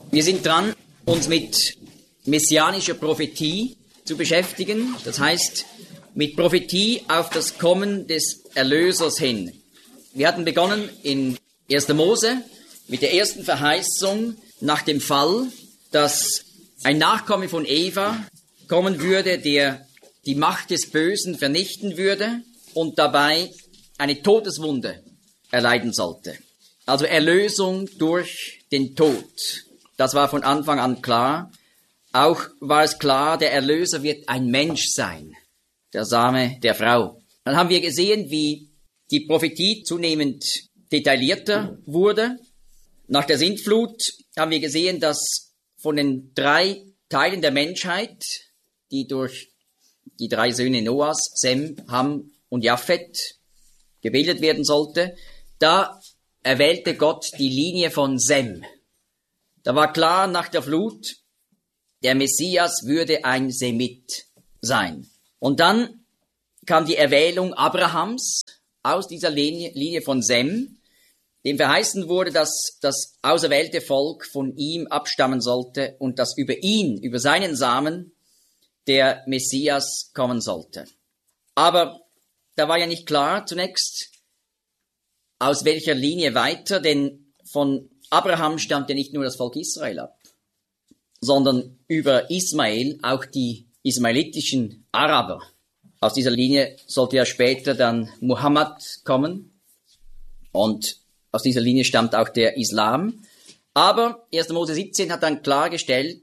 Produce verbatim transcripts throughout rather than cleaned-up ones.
Wir sind dran, uns mit messianischer Prophetie zu beschäftigen. Das heißt, mit Prophetie auf das Kommen des Erlösers hin. Wir hatten begonnen in erster Mose mit der ersten Verheißung nach dem Fall, dass ein Nachkomme von Eva kommen würde, der die Macht des Bösen vernichten würde und dabei eine Todeswunde erleiden sollte. Also Erlösung durch den Tod. Das war von Anfang an klar. Auch war es klar, der Erlöser wird ein Mensch sein, der Same der Frau. Dann haben wir gesehen, wie die Prophetie zunehmend detaillierter wurde. Nach der Sintflut haben wir gesehen, dass von den drei Teilen der Menschheit, die durch die drei Söhne Noahs, Sem, Ham und Japhet gebildet werden sollte, da erwählte Gott die Linie von Sem. Da war klar nach der Flut, der Messias würde ein Semit sein. Und dann kam die Erwählung Abrahams aus dieser Linie, Linie von Sem, dem verheißen wurde, dass das auserwählte Volk von ihm abstammen sollte und dass über ihn, über seinen Samen, der Messias kommen sollte. Aber da war ja nicht klar zunächst, aus welcher Linie weiter, denn von Abraham stammte nicht nur das Volk Israel ab, sondern über Ismael auch die ismaelitischen Araber. Aus dieser Linie sollte ja später dann Muhammad kommen und aus dieser Linie stammt auch der Islam. Aber erster Mose siebzehn hat dann klargestellt,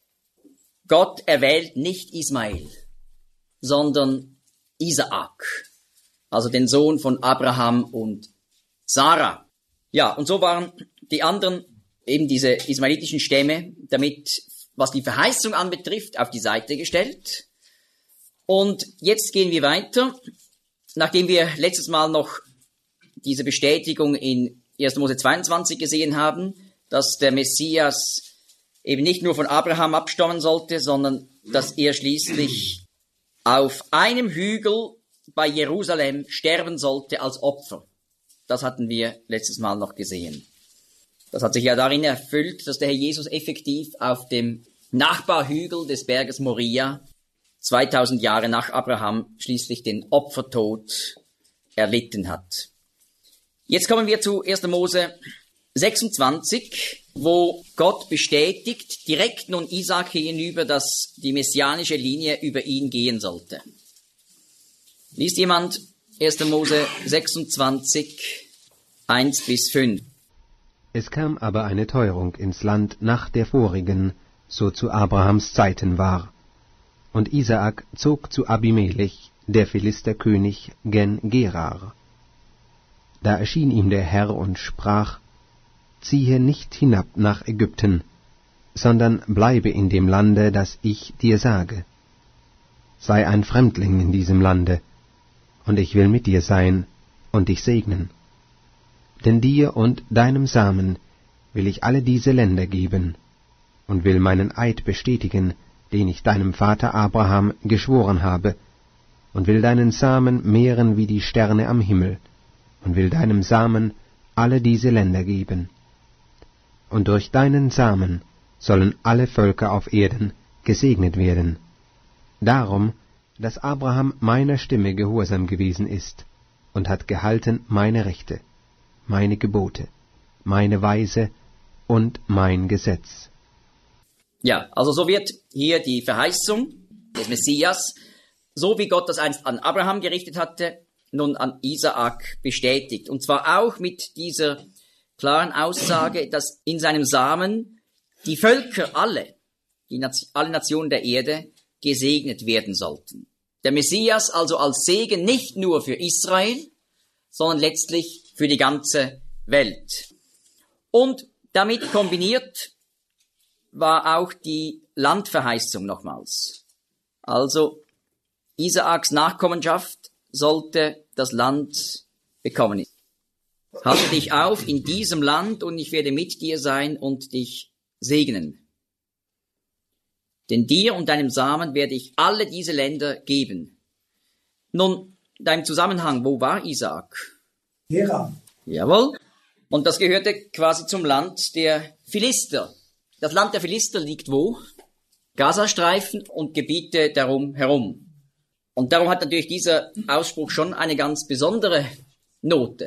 Gott erwählt nicht Ismael, sondern Isaak, also den Sohn von Abraham und Sarah. Ja, und so waren die anderen, eben diese ismaelitischen Stämme, damit, was die Verheißung anbetrifft, auf die Seite gestellt. Und jetzt gehen wir weiter, nachdem wir letztes Mal noch diese Bestätigung in erster Mose zweiundzwanzig gesehen haben, dass der Messias eben nicht nur von Abraham abstammen sollte, sondern dass er schließlich auf einem Hügel bei Jerusalem sterben sollte als Opfer. Das hatten wir letztes Mal noch gesehen. Das hat sich ja darin erfüllt, dass der Herr Jesus effektiv auf dem Nachbarhügel des Berges Moria zweitausend Jahre nach Abraham schließlich den Opfertod erlitten hat. Jetzt kommen wir zu erster Mose sechsundzwanzig, wo Gott bestätigt, direkt nun Isaak gegenüber, dass die messianische Linie über ihn gehen sollte. Liest jemand erster Mose sechsundzwanzig, eins bis fünf. Es kam aber eine Teuerung ins Land nach der vorigen, so zu Abrahams Zeiten war. Und Isaak zog zu Abimelech, der Philisterkönig, gen Gerar. Da erschien ihm der Herr und sprach, ziehe nicht hinab nach Ägypten, sondern bleibe in dem Lande, das ich dir sage. Sei ein Fremdling in diesem Lande, und ich will mit dir sein und dich segnen. Denn dir und deinem Samen will ich alle diese Länder geben, und will meinen Eid bestätigen, den ich deinem Vater Abraham geschworen habe, und will deinen Samen mehren wie die Sterne am Himmel, und will deinem Samen alle diese Länder geben. Und durch deinen Samen sollen alle Völker auf Erden gesegnet werden. Darum, dass Abraham meiner Stimme gehorsam gewesen ist und hat gehalten meine Rechte, meine Gebote, meine Weise und mein Gesetz. Ja, also so wird hier die Verheißung des Messias, so wie Gott das einst an Abraham gerichtet hatte, nun an Isaak bestätigt. Und zwar auch mit dieser klaren Aussage, dass in seinem Samen die Völker alle, die Nation, alle Nationen der Erde, gesegnet werden sollten. Der Messias also als Segen nicht nur für Israel, sondern letztlich für die ganze Welt. Und damit kombiniert war auch die Landverheißung nochmals. Also Isaaks Nachkommenschaft sollte das Land bekommen. Halte dich auf in diesem Land und ich werde mit dir sein und dich segnen. Denn dir und deinem Samen werde ich alle diese Länder geben. Nun, dein Zusammenhang, wo war Isaak? Gerar. Jawohl. Und das gehörte quasi zum Land der Philister. das Land der Philister liegt wo? Gazastreifen und Gebiete darum herum. Und darum hat natürlich dieser Ausspruch schon eine ganz besondere Note.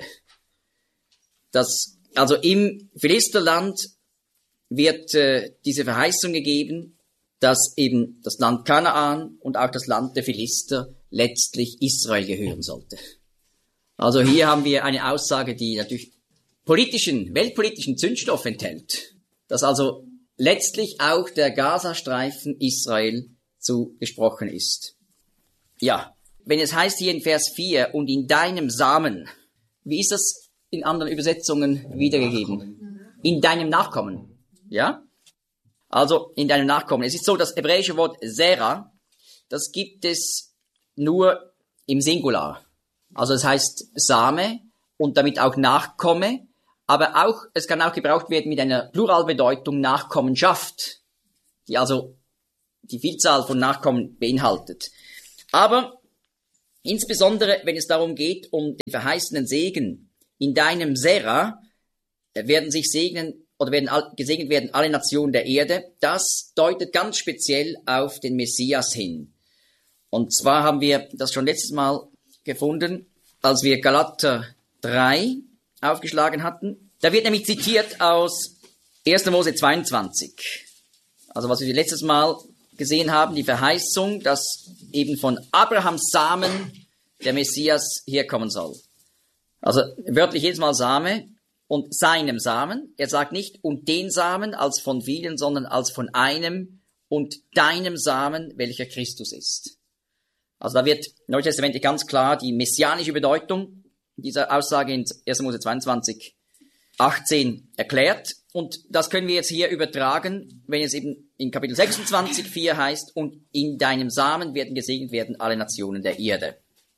Das, also im Philisterland wird äh, diese Verheißung gegeben, dass eben das Land Kanaan und auch das Land der Philister letztlich Israel gehören sollte. Also hier haben wir eine Aussage, die natürlich politischen, weltpolitischen Zündstoff enthält, dass also letztlich auch der Gazastreifen Israel zugesprochen ist. Ja, wenn es heißt hier in Vers vier, und in deinem Samen, wie ist das in anderen Übersetzungen wiedergegeben? In deinem Nachkommen, ja? Also in deinem Nachkommen. Es ist so, das hebräische Wort Sera, das gibt es nur im Singular. Also es heißt Same und damit auch Nachkomme, aber auch, es kann auch gebraucht werden mit einer Pluralbedeutung Nachkommenschaft, die also die Vielzahl von Nachkommen beinhaltet. Aber insbesondere, wenn es darum geht, um den verheißenen Segen, in deinem Sera werden sich segnen oder werden gesegnet werden alle Nationen der Erde. Das deutet ganz speziell auf den Messias hin. Und zwar haben wir das schon letztes Mal gefunden, als wir Galater drei aufgeschlagen hatten. Da wird nämlich zitiert aus erster Mose zweiundzwanzig. Also was wir letztes Mal gesehen haben, die Verheißung, dass eben von Abrahams Samen der Messias herkommen soll. Also wörtlich jedes Mal Same und seinem Samen. Er sagt nicht und den Samen als von vielen, sondern als von einem und deinem Samen, welcher Christus ist. Also da wird neutestamentlich ganz klar die messianische Bedeutung dieser Aussage in erster Mose zweiundzwanzig, achtzehn erklärt. Und das können wir jetzt hier übertragen, wenn es eben in Kapitel sechsundzwanzig, vier heißt, und in deinem Samen werden gesegnet werden alle Nationen der Erde.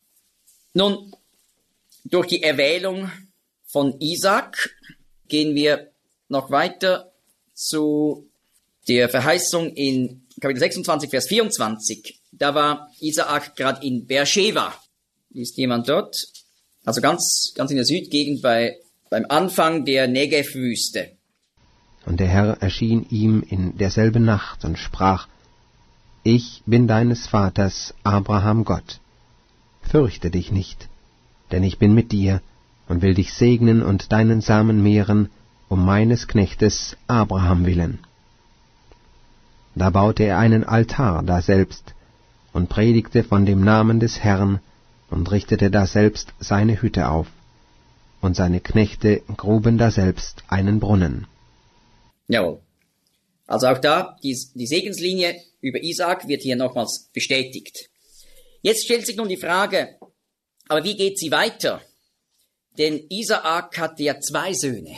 Nun, durch die Erwählung von Isaak gehen wir noch weiter zu der Verheißung in Kapitel sechsundzwanzig, Vers vierundzwanzig. Da war Isaak gerade in Beersheba. Ist jemand dort? Also ganz, ganz in der Südgegend bei, beim Anfang der Negev-Wüste. Und der Herr erschien ihm in derselben Nacht und sprach, Ich bin deines Vaters Abraham Gott. Fürchte dich nicht, denn ich bin mit dir und will dich segnen und deinen Samen mehren, um meines Knechtes Abraham willen. Da baute er einen Altar daselbst und predigte von dem Namen des Herrn und richtete daselbst seine Hütte auf, und seine Knechte gruben daselbst einen Brunnen. Jawohl. Also auch da, die, die Segenslinie über Isaak wird hier nochmals bestätigt. Jetzt stellt sich nun die Frage, aber wie geht sie weiter? Denn Isaak hatte ja zwei Söhne,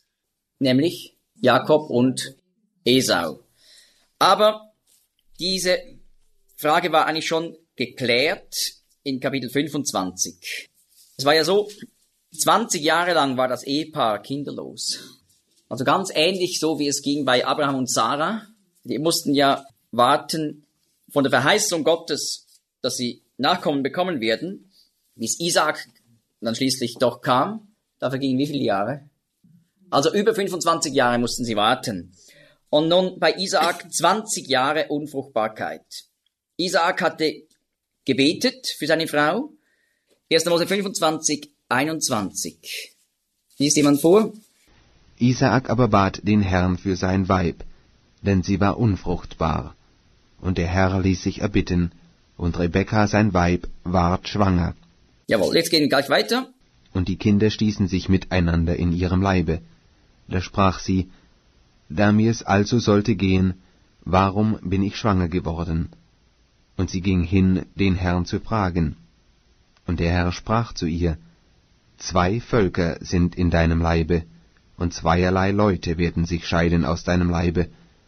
nämlich Jakob und Esau. Aber diese Frage war eigentlich schon geklärt in Kapitel fünfundzwanzig. Es war ja so, zwanzig Jahre lang war das Ehepaar kinderlos. Also ganz ähnlich so, wie es ging bei Abraham und Sarah. Die mussten ja warten von der Verheißung Gottes, dass sie Nachkommen bekommen werden, bis Isaak dann schließlich doch kam. Da vergingen wie viele Jahre? Also über fünfundzwanzig Jahre mussten sie warten. Und nun bei Isaak zwanzig Jahre Unfruchtbarkeit. Isaak hatte gebetet für seine Frau. erster Mose fünfundzwanzig, einundzwanzig. Liest jemand vor? Isaak aber bat den Herrn für sein Weib, denn sie war unfruchtbar. Und der Herr ließ sich erbitten, und Rebekka, sein Weib, ward schwanger. Jawohl, jetzt gehen wir gleich weiter. Und die Kinder stießen sich miteinander in ihrem Leibe. Da sprach sie, Da mir's also sollte gehen, warum bin ich schwanger geworden? Und sie ging hin, den Herrn zu fragen. Und der Herr sprach zu ihr, Zwei Völker sind in deinem Leibe, und zweierlei Leute werden sich scheiden aus deinem Leibe.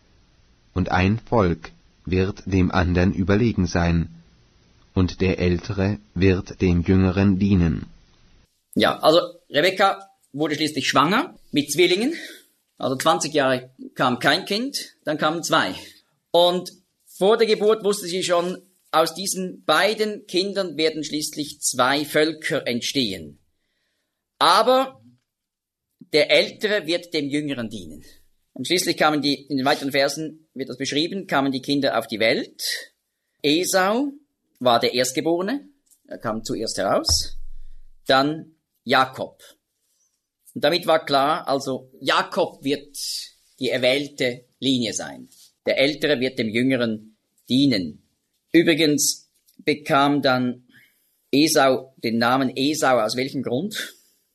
Und ein Volk wird dem andern überlegen sein, und der Ältere wird dem Jüngeren dienen. Ja, also Rebekka wurde schließlich schwanger mit Zwillingen. Also zwanzig Jahre kam kein Kind, dann kamen zwei. Und vor der Geburt wusste sie schon, aus diesen beiden Kindern werden schließlich zwei Völker entstehen. Aber der Ältere wird dem Jüngeren dienen. Und schließlich kamen die, in den weiteren Versen wird das beschrieben, kamen die Kinder auf die Welt. Esau war der Erstgeborene, er kam zuerst heraus. Dann Jakob. Und damit war klar, also Jakob wird die erwählte Linie sein. Der Ältere wird dem Jüngeren dienen. Übrigens bekam dann Esau den Namen Esau, aus welchem Grund?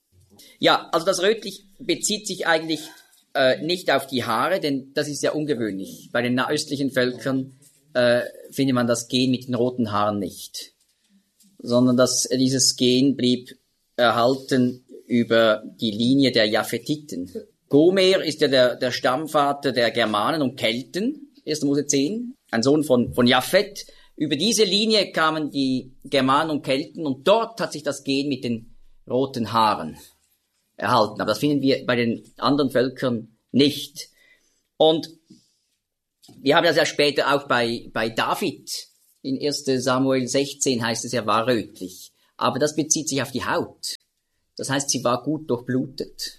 Ja, also das Rötlich bezieht sich eigentlich äh, nicht auf die Haare, denn das ist ja ungewöhnlich. Bei den nahöstlichen Völkern äh, findet man das Gen mit den roten Haaren nicht, sondern dass dieses Gen blieb erhalten über die Linie der Japhetiten. Gomer ist ja der, der Stammvater der Germanen und Kelten, erster Mose zehn, ein Sohn von, von Japhet. Über diese Linie kamen die Germanen und Kelten und dort hat sich das Gen mit den roten Haaren erhalten. Aber das finden wir bei den anderen Völkern nicht. Und wir haben das ja später auch bei, bei David. In erster Samuel sechzehn heißt es, er war rötlich. Aber das bezieht sich auf die Haut. Das heißt, sie war gut durchblutet.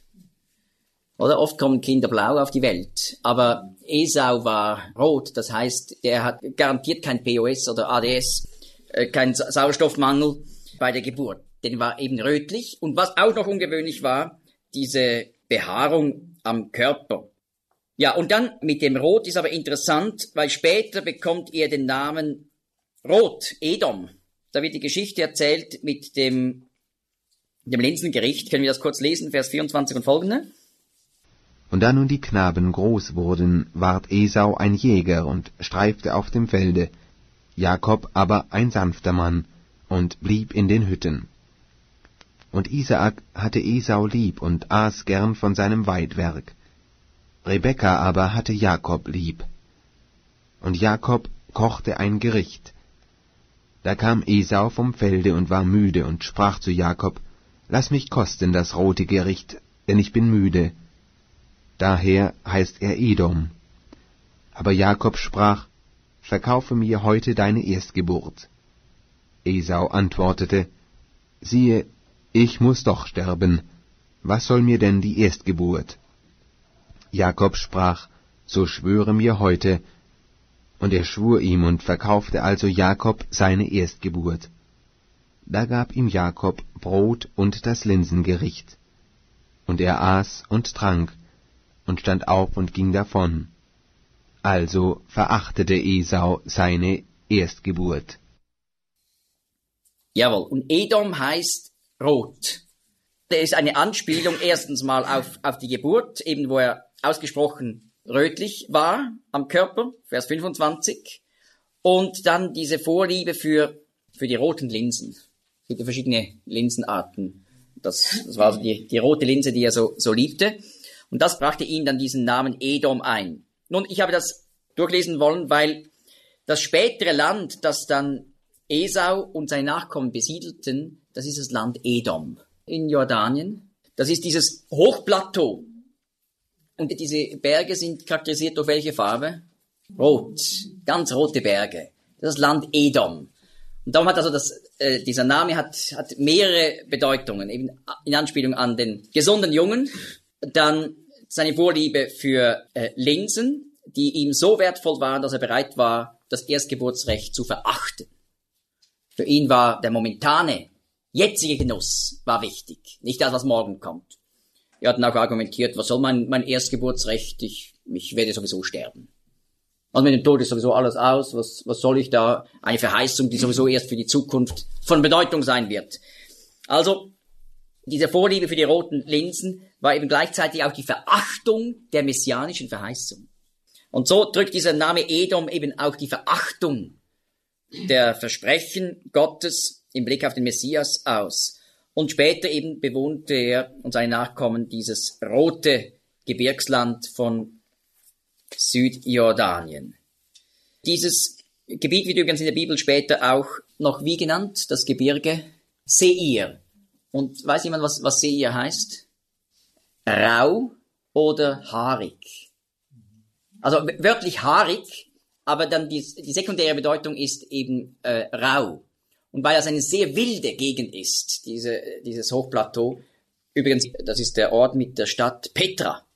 Oder oft kommen Kinder blau auf die Welt. Aber Esau war rot. Das heißt, er hat garantiert kein P O S oder A D S, äh, kein Sauerstoffmangel bei der Geburt. Denn war eben rötlich. Und was auch noch ungewöhnlich war, diese Behaarung am Körper. Ja, und dann mit dem Rot ist aber interessant, weil später bekommt er den Namen Rot, Edom. Da wird die Geschichte erzählt mit dem, dem Linsengericht. Können wir das kurz lesen, Vers vierundzwanzig und folgende? Und da nun die Knaben groß wurden, ward Esau ein Jäger und streifte auf dem Felde, Jakob aber ein sanfter Mann und blieb in den Hütten. Und Isaak hatte Esau lieb und aß gern von seinem Weidwerk. Rebekka aber hatte Jakob lieb. Und Jakob kochte ein Gericht. Da kam Esau vom Felde und war müde und sprach zu Jakob, »Lass mich kosten das rote Gericht, denn ich bin müde.« Daher heißt er Edom. Aber Jakob sprach, »Verkaufe mir heute deine Erstgeburt.« Esau antwortete, »Siehe, ich muß doch sterben. Was soll mir denn die Erstgeburt?« Jakob sprach, »So schwöre mir heute.« Und er schwur ihm und verkaufte also Jakob seine Erstgeburt. Da gab ihm Jakob Brot und das Linsengericht. Und er aß und trank und stand auf und ging davon. Also verachtete Esau seine Erstgeburt. Jawohl, und Edom heißt rot. Das ist eine Anspielung erstens mal auf, auf die Geburt, eben wo er ausgesprochen rötlich war am Körper, Vers fünfundzwanzig, und dann diese Vorliebe für, für die roten Linsen. Es gibt ja verschiedene Linsenarten. Das, das war also die, die rote Linse, die er so, so liebte. Und das brachte ihm dann diesen Namen Edom ein. Nun, ich habe das durchlesen wollen, weil das spätere Land, das dann Esau und seine Nachkommen besiedelten, das ist das Land Edom in Jordanien. Das ist dieses Hochplateau. Und diese Berge sind charakterisiert durch welche Farbe? Rot. Ganz rote Berge. Das ist das Land Edom. Und darum hat also das, äh, dieser Name hat, hat mehrere Bedeutungen. Eben in Anspielung an den gesunden Jungen. Dann seine Vorliebe für äh, Linsen, die ihm so wertvoll waren, dass er bereit war, das Erstgeburtsrecht zu verachten. Für ihn war der momentane, jetzige Genuss war wichtig, nicht das, was morgen kommt. Er hat dann auch argumentiert, was soll mein, mein Erstgeburtsrecht, ich, ich werde sowieso sterben. Also mit dem Tod ist sowieso alles aus, was, was soll ich da? Eine Verheißung, die sowieso erst für die Zukunft von Bedeutung sein wird. Also, diese Vorliebe für die roten Linsen war eben gleichzeitig auch die Verachtung der messianischen Verheißung. Und so drückt dieser Name Edom eben auch die Verachtung der Versprechen Gottes im Blick auf den Messias aus. Und später eben bewohnte er und seine Nachkommen dieses rote Gebirgsland von Südjordanien. Dieses Gebiet wird übrigens in der Bibel später auch noch wie genannt? Das Gebirge Seir. Und weiß jemand, was, was Seir heißt? Rau oder haarig. Also wörtlich haarig, aber dann die, die sekundäre Bedeutung ist eben äh, rau. Und weil das eine sehr wilde Gegend ist, diese, dieses Hochplateau, übrigens, das ist der Ort mit der Stadt Petra.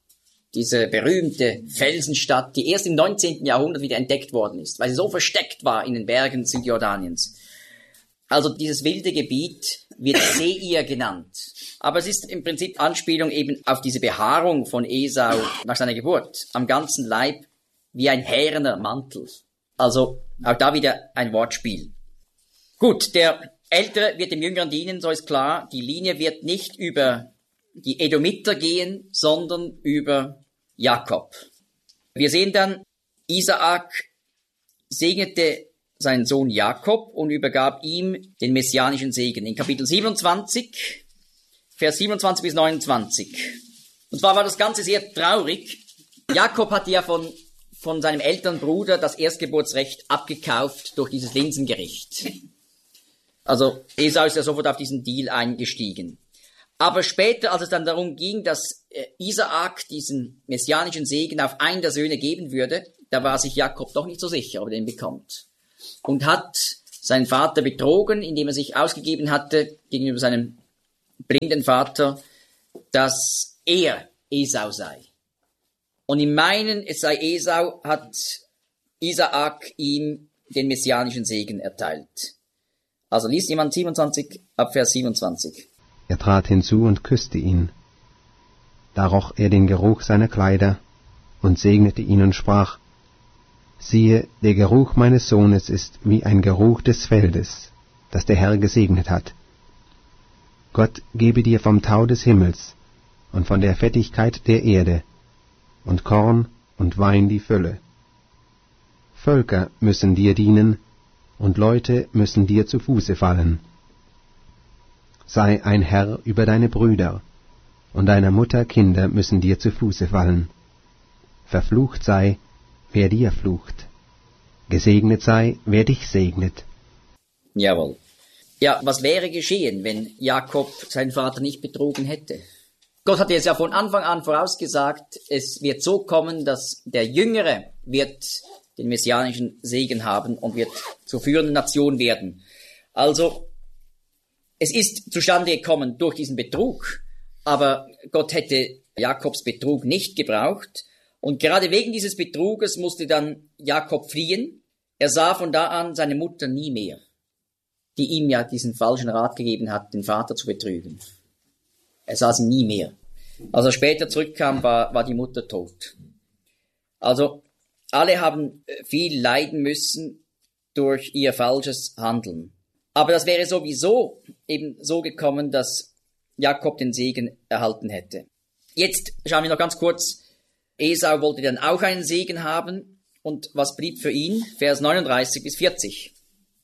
diese berühmte Felsenstadt, die erst im neunzehnten Jahrhundert wieder entdeckt worden ist, weil sie so versteckt war in den Bergen Südjordaniens. Also dieses wilde Gebiet wird Seir genannt. Aber es ist im Prinzip Anspielung eben auf diese Behaarung von Esau nach seiner Geburt. Am ganzen Leib wie ein härener Mantel. Also auch da wieder ein Wortspiel. Gut, der Ältere wird dem Jüngeren dienen, so ist klar. Die Linie wird nicht über die Edomiter gehen, sondern über Jakob. Wir sehen dann, Isaak segnete seinen Sohn Jakob und übergab ihm den messianischen Segen. In Kapitel siebenundzwanzig, Vers siebenundzwanzig bis neunundzwanzig. Und zwar war das Ganze sehr traurig. Jakob hatte ja von, von seinem älteren Bruder das Erstgeburtsrecht abgekauft durch dieses Linsengericht. Also Esau ist ja sofort auf diesen Deal eingestiegen. Aber später, als es dann darum ging, dass Isaak diesen messianischen Segen auf einen der Söhne geben würde, da war sich Jakob doch nicht so sicher, ob er den bekommt. Und hat seinen Vater betrogen, indem er sich ausgegeben hatte gegenüber seinem blinden Vater, dass er Esau sei. Und im Meinen, es sei Esau, hat Isaak ihm den messianischen Segen erteilt. Also liest jemand siebenundzwanzig, ab Vers siebenundzwanzig. Er trat hinzu und küsste ihn. Da roch er den Geruch seiner Kleider und segnete ihn und sprach: Siehe, der Geruch meines Sohnes ist wie ein Geruch des Feldes, das der Herr gesegnet hat. Gott gebe dir vom Tau des Himmels und von der Fettigkeit der Erde und Korn und Wein die Fülle. Völker müssen dir dienen und Leute müssen dir zu Fuße fallen. Sei ein Herr über deine Brüder, und deiner Mutter Kinder müssen dir zu Fuße fallen. Verflucht sei, wer dir flucht. Gesegnet sei, wer dich segnet. Jawohl. Ja, was wäre geschehen, wenn Jakob seinen Vater nicht betrogen hätte? Gott hatte es ja von Anfang an vorausgesagt, es wird so kommen, dass der Jüngere wird den messianischen Segen haben und wird zur führenden Nation werden. Also, es ist zustande gekommen durch diesen Betrug, aber Gott hätte Jakobs Betrug nicht gebraucht. Und gerade wegen dieses Betruges musste dann Jakob fliehen. Er sah von da an seine Mutter nie mehr, die ihm ja diesen falschen Rat gegeben hat, den Vater zu betrügen. Er sah sie nie mehr. Als er später zurückkam, war, war die Mutter tot. Also alle haben viel leiden müssen durch ihr falsches Handeln. Aber das wäre sowieso eben so gekommen, dass Jakob den Segen erhalten hätte. Jetzt schauen wir noch ganz kurz. Esau wollte dann auch einen Segen haben. Und was blieb für ihn? Vers neununddreißig bis vierzig.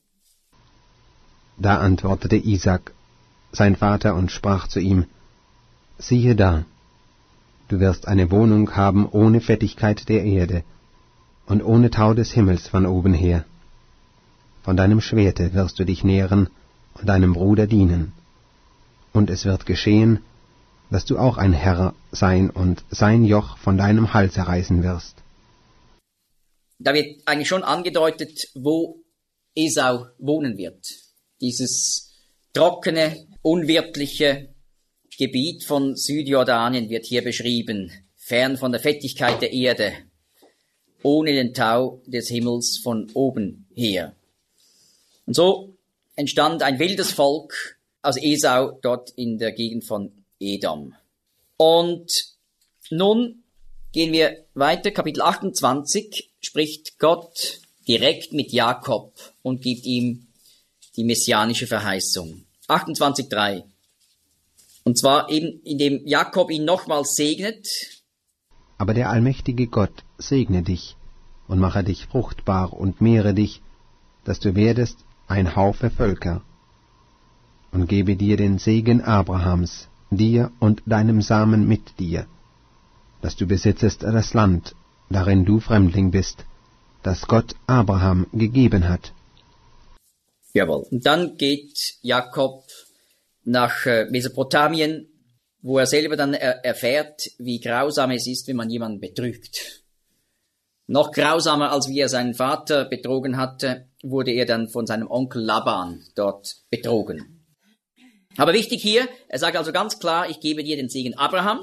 Da antwortete Isaak, sein Vater, und sprach zu ihm: Siehe da, du wirst eine Wohnung haben ohne Fettigkeit der Erde und ohne Tau des Himmels von oben her. Von deinem Schwerte wirst du dich nähren und deinem Bruder dienen. Und es wird geschehen, dass du auch ein Herr sein und sein Joch von deinem Hals reißen wirst. Da wird eigentlich schon angedeutet, wo Esau wohnen wird. Dieses trockene, unwirtliche Gebiet von Südjordanien wird hier beschrieben, fern von der Fettigkeit der Erde, ohne den Tau des Himmels von oben her. Und so entstand ein wildes Volk aus Esau dort in der Gegend von Edom. Und nun gehen wir weiter, Kapitel achtundzwanzig, spricht Gott direkt mit Jakob und gibt ihm die messianische Verheißung. achtundzwanzig drei. Und zwar eben, indem Jakob ihn nochmals segnet. Aber der allmächtige Gott segne dich und mache dich fruchtbar und mehre dich, dass du werdest ein Haufe Völker, und gebe dir den Segen Abrahams, dir und deinem Samen mit dir, dass du besitzest das Land, darin du Fremdling bist, das Gott Abraham gegeben hat. Jawohl. Und dann geht Jakob nach Mesopotamien, wo er selber dann er- erfährt, wie grausam es ist, wenn man jemanden betrügt. Noch grausamer, als wie er seinen Vater betrogen hatte, wurde er dann von seinem Onkel Laban dort betrogen. Aber wichtig hier, er sagt also ganz klar, ich gebe dir den Segen Abrahams,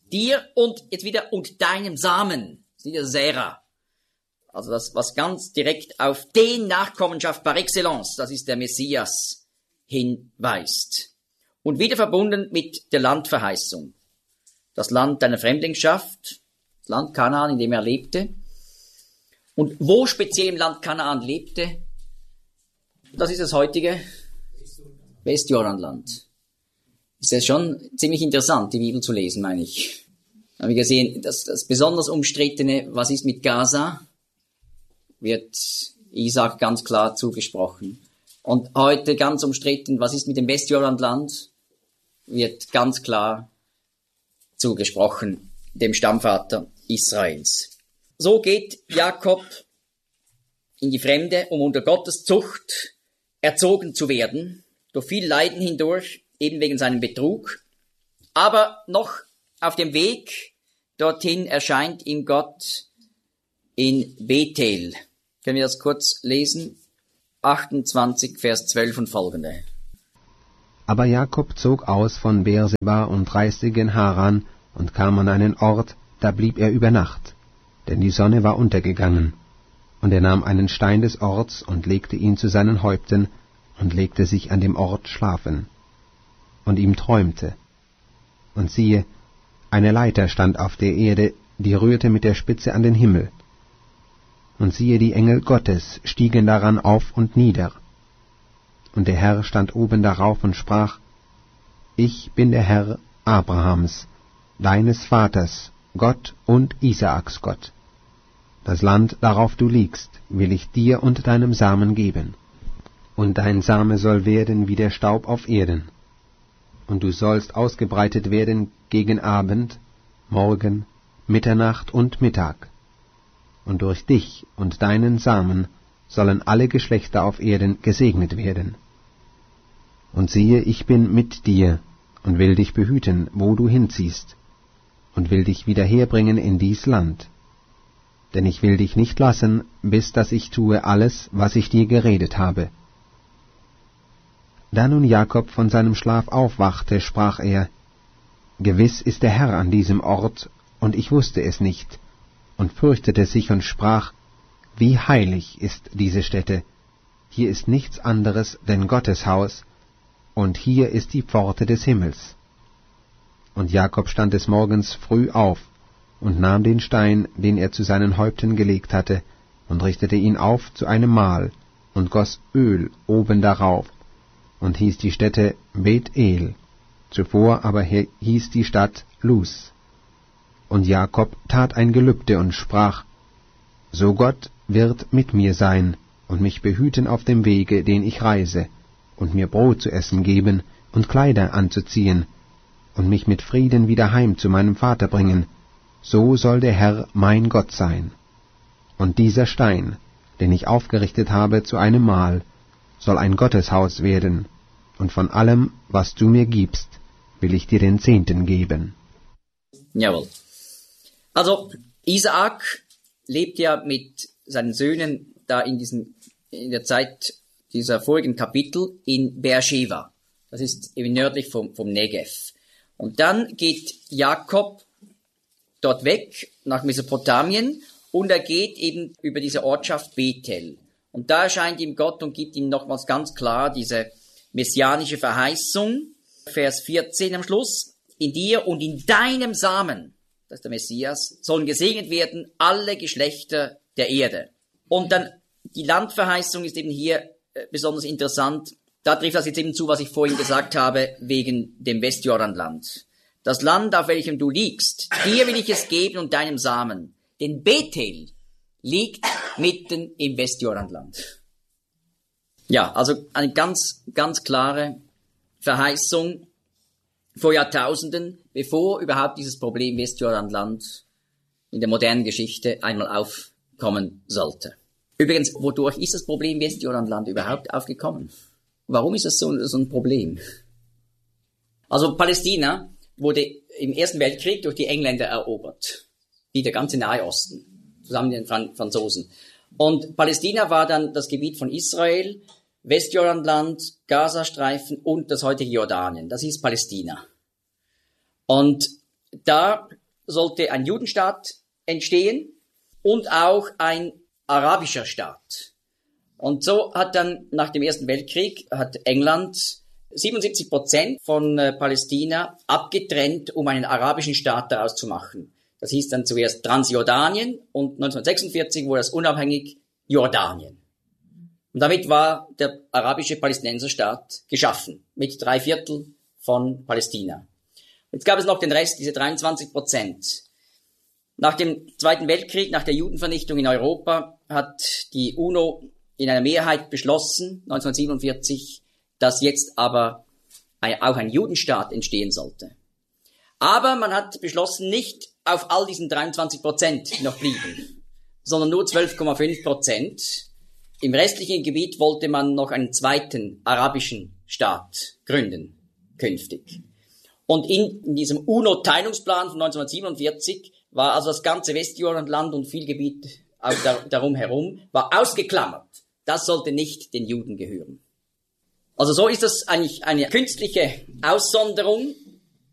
dir und jetzt wieder und deinem Samen. Das ist wieder Sera. Also das, was ganz direkt auf den Nachkommenschaft par excellence, das ist der Messias, hinweist. Und wieder verbunden mit der Landverheißung. Das Land deiner Fremdlingschaft, das Land Kanaan, in dem er lebte. Und wo speziell im Land Kanaan lebte, das ist das heutige Westjordanland. Ist ja schon ziemlich interessant, die Bibel zu lesen, meine ich. Haben wir gesehen, das, das besonders umstrittene, was ist mit Gaza, wird Isaac ganz klar zugesprochen. Und heute ganz umstritten, was ist mit dem Westjordanland, wird ganz klar zugesprochen, dem Stammvater Israels. So geht Jakob in die Fremde, um unter Gottes Zucht erzogen zu werden, durch viel Leiden hindurch, eben wegen seinem Betrug. Aber noch auf dem Weg dorthin erscheint ihm Gott in Bethel. Können wir das kurz lesen? achtundzwanzig, Vers zwölf und folgende. Aber Jakob zog aus von Beerseba und reiste gen Haran und kam an einen Ort, da blieb er über Nacht, denn die Sonne war untergegangen. Und er nahm einen Stein des Orts und legte ihn zu seinen Häupten und legte sich an dem Ort schlafen. Und ihm träumte. Und siehe, eine Leiter stand auf der Erde, die rührte mit der Spitze an den Himmel. Und siehe, die Engel Gottes stiegen daran auf und nieder. Und der Herr stand oben darauf und sprach, Ich bin der Herr Abrahams, deines Vaters, Gott und Isaaks Gott. Das Land, darauf du liegst, will ich dir und deinem Samen geben. Und dein Same soll werden wie der Staub auf Erden. Und du sollst ausgebreitet werden gegen Abend, Morgen, Mitternacht und Mittag. Und durch dich und deinen Samen sollen alle Geschlechter auf Erden gesegnet werden. Und siehe, ich bin mit dir und will dich behüten, wo du hinziehst, und will dich wieder herbringen in dies Land. Denn ich will dich nicht lassen, bis dass ich tue alles, was ich dir geredet habe. Da nun Jakob von seinem Schlaf aufwachte, sprach er, Gewiss ist der Herr an diesem Ort, und ich wusste es nicht, und fürchtete sich und sprach, Wie heilig ist diese Stätte, hier ist nichts anderes denn Gottes Haus, und hier ist die Pforte des Himmels. Und Jakob stand des Morgens früh auf, und nahm den Stein, den er zu seinen Häupten gelegt hatte, und richtete ihn auf zu einem Mahl, und goss Öl oben darauf, und hieß die Stätte Bet-El, zuvor aber hieß die Stadt Luz. Und Jakob tat ein Gelübde und sprach, So Gott wird mit mir sein und mich behüten auf dem Wege, den ich reise, und mir Brot zu essen geben und Kleider anzuziehen, und mich mit Frieden wieder heim zu meinem Vater bringen, so soll der Herr mein Gott sein. Und dieser Stein, den ich aufgerichtet habe zu einem Mahl, soll ein Gotteshaus werden, und von allem, was du mir gibst, will ich dir den Zehnten geben. Jawohl. Also, Isaak lebt ja mit seinen Söhnen da in diesem, in der Zeit dieser vorigen Kapitel in Beersheba. Das ist eben nördlich vom, vom Negev. Und dann geht Jakob dort weg nach Mesopotamien und er geht eben über diese Ortschaft Bethel. Und da erscheint ihm Gott und gibt ihm nochmals ganz klar diese messianische Verheißung. Vers vierzehn am Schluss. In dir und in deinem Samen, das ist der Messias, sollen gesegnet werden alle Geschlechter der Erde. Und dann die Landverheißung ist eben hier äh, besonders interessant. Da trifft das jetzt eben zu, was ich vorhin gesagt habe, wegen dem Westjordanland. Das Land, auf welchem du liegst, dir will ich es geben und deinem Samen. Denn Bethel liegt mitten im Westjordanland. Ja, also eine ganz, ganz klare Verheißung vor Jahrtausenden, bevor überhaupt dieses Problem Westjordanland in der modernen Geschichte einmal aufkommen sollte. Übrigens, wodurch ist das Problem Westjordanland überhaupt aufgekommen? Warum ist es so, so ein Problem? Also Palästina wurde im Ersten Weltkrieg durch die Engländer erobert, wie der ganze Nahe Osten, zusammen mit den Fran- Franzosen. Und Palästina war dann das Gebiet von Israel, Westjordanland, Gazastreifen und das heutige Jordanien. Das ist Palästina. Und da sollte ein Judenstaat entstehen und auch ein arabischer Staat. Und so hat dann nach dem Ersten Weltkrieg hat England siebenundsiebzig Prozent von äh, Palästina abgetrennt, um einen arabischen Staat daraus zu machen. Das hieß dann zuerst Transjordanien und neunzehnhundertsechsundvierzig wurde es unabhängig Jordanien. Und damit war der arabische Palästinenserstaat geschaffen, mit drei Viertel von Palästina. Jetzt gab es noch den Rest, diese dreiundzwanzig Prozent. Nach dem Zweiten Weltkrieg, nach der Judenvernichtung in Europa, hat die UNO in einer Mehrheit beschlossen, neunzehnhundertsiebenundvierzig, dass jetzt aber ein, auch ein Judenstaat entstehen sollte. Aber man hat beschlossen, nicht auf all diesen dreiundzwanzig Prozent noch blieben, sondern nur zwölf Komma fünf Prozent. Im restlichen Gebiet wollte man noch einen zweiten arabischen Staat gründen, künftig. Und in, in diesem UNO-Teilungsplan von neunzehnhundertsiebenundvierzig war also das ganze Westjordanland und viel Gebiet auch dar, darum herum, war ausgeklammert. Das sollte nicht den Juden gehören. Also so ist das eigentlich eine künstliche Aussonderung